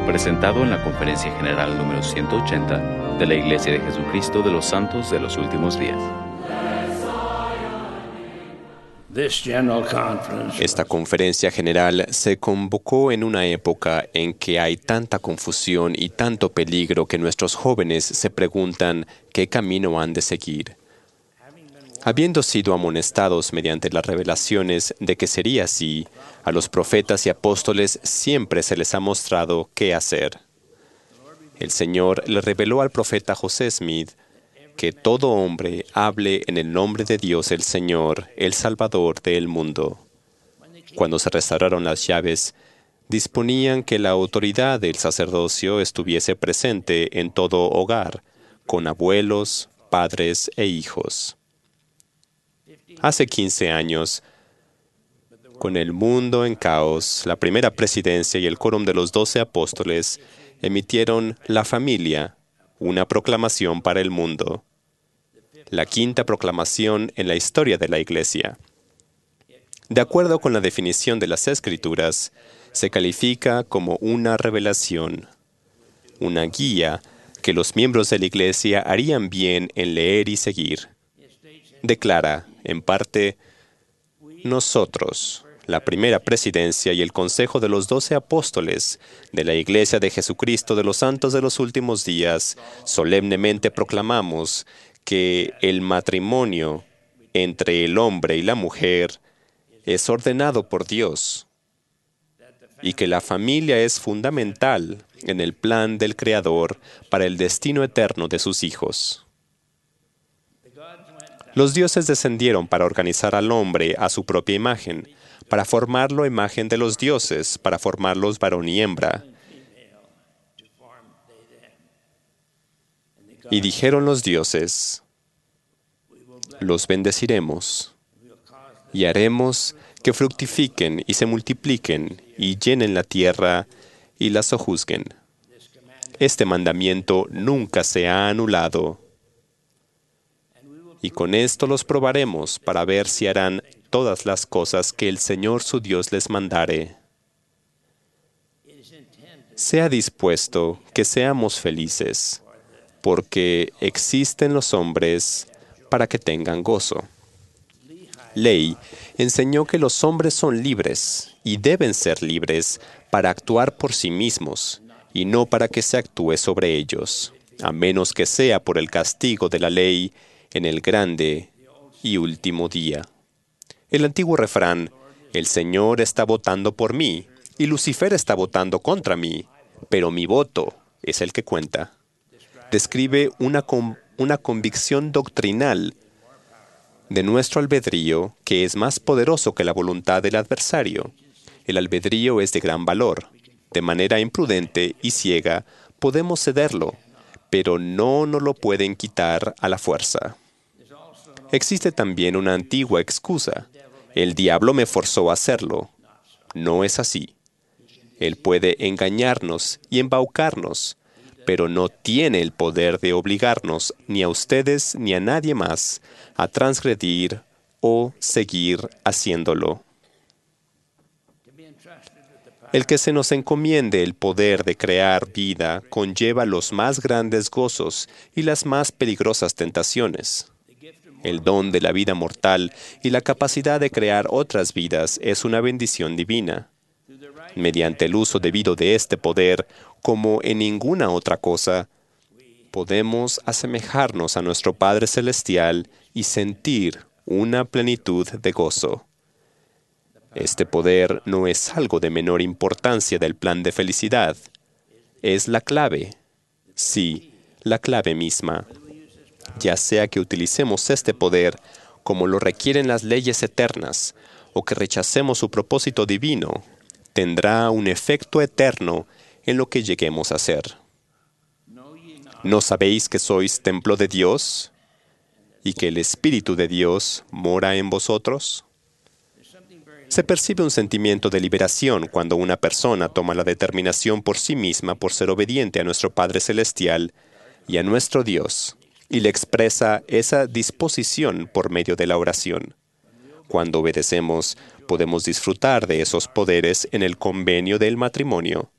presentado en la Conferencia General número 180 de la Iglesia de Jesucristo de los Santos de los Últimos Días. Esta conferencia general se convocó en una época en que hay tanta confusión y tanto peligro que nuestros jóvenes se preguntan qué camino han de seguir. Habiendo sido amonestados mediante las revelaciones de que sería así, a los profetas y apóstoles siempre se les ha mostrado qué hacer. El Señor le reveló al profeta José Smith que todo hombre hable en el nombre de Dios el Señor, el Salvador del mundo. Cuando se restauraron las llaves, disponían que la autoridad del sacerdocio estuviese presente en todo hogar, con abuelos, padres e hijos. Hace 15 años, con el mundo en caos, la primera presidencia y el quórum de los 12 apóstoles emitieron La Familia, una proclamación para el mundo, la quinta proclamación en la historia de la Iglesia. De acuerdo con la definición de las Escrituras, se califica como una revelación, una guía que los miembros de la Iglesia harían bien en leer y seguir. Declara, en parte, nosotros, la primera presidencia y el consejo de los 12 apóstoles de la Iglesia de Jesucristo de los Santos de los Últimos Días, solemnemente proclamamos que el matrimonio entre el hombre y la mujer es ordenado por Dios y que la familia es fundamental en el plan del Creador para el destino eterno de sus hijos. Los dioses descendieron para organizar al hombre a su propia imagen, para formarlo a imagen de los dioses, para formarlos varón y hembra. Y dijeron los dioses, los bendeciremos y haremos que fructifiquen y se multipliquen y llenen la tierra y la sojuzguen. Este mandamiento nunca se ha anulado. Y con esto los probaremos para ver si harán todas las cosas que el Señor su Dios les mandare. Sea dispuesto que seamos felices, porque existen los hombres para que tengan gozo. Ley enseñó que los hombres son libres y deben ser libres para actuar por sí mismos y no para que se actúe sobre ellos, a menos que sea por el castigo de la ley en el grande y último día. El antiguo refrán, el Señor está votando por mí y Lucifer está votando contra mí, pero mi voto es el que cuenta, describe una convicción doctrinal de nuestro albedrío que es más poderoso que la voluntad del adversario. El albedrío es de gran valor. De manera imprudente y ciega podemos cederlo, pero no nos lo pueden quitar a la fuerza. Existe también una antigua excusa. El diablo me forzó a hacerlo. No es así. Él puede engañarnos y embaucarnos, pero no tiene el poder de obligarnos ni a ustedes ni a nadie más a transgredir o seguir haciéndolo. El que se nos encomiende el poder de crear vida conlleva los más grandes gozos y las más peligrosas tentaciones. El don de la vida mortal y la capacidad de crear otras vidas es una bendición divina. Mediante el uso debido de este poder, como en ninguna otra cosa, podemos asemejarnos a nuestro Padre Celestial y sentir una plenitud de gozo. Este poder no es algo de menor importancia del plan de felicidad. Es la clave. Sí, la clave misma. Ya sea que utilicemos este poder como lo requieren las leyes eternas o que rechacemos su propósito divino, tendrá un efecto eterno en lo que lleguemos a ser. ¿No sabéis que sois templo de Dios y que el Espíritu de Dios mora en vosotros? Se percibe un sentimiento de liberación cuando una persona toma la determinación por sí misma por ser obediente a nuestro Padre Celestial y a nuestro Dios, y le expresa esa disposición por medio de la oración. Cuando obedecemos, podemos disfrutar de esos poderes en el convenio del matrimonio.